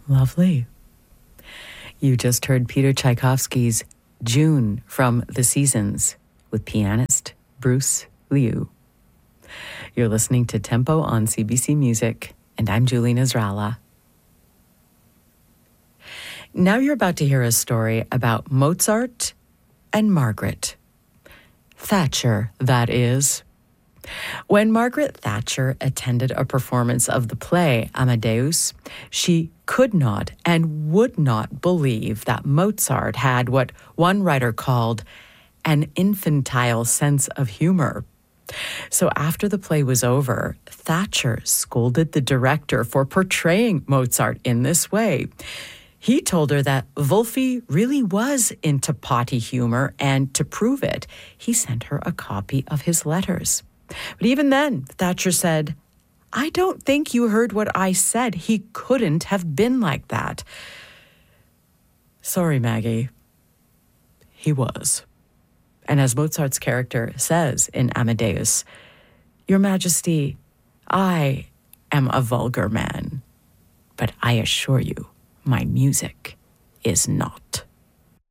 Lovely. You just heard Peter Tchaikovsky's June from The Seasons with pianist Bruce Liu. You're listening to Tempo on CBC Music, and I'm Julie Nasrallah. Now you're about to hear a story about Mozart and Margaret. Thatcher, that is. When Margaret Thatcher attended a performance of the play Amadeus, she could not and would not believe that Mozart had what one writer called an infantile sense of humor. So after the play was over, Thatcher scolded the director for portraying Mozart in this way. He told her that Wolfie really was into potty humor, and to prove it, he sent her a copy of his letters. But even then, Thatcher said, "I don't think you heard what I said. He couldn't have been like that." Sorry, Maggie. He was. And as Mozart's character says in Amadeus, "Your Majesty, I am a vulgar man, but I assure you, my music is not."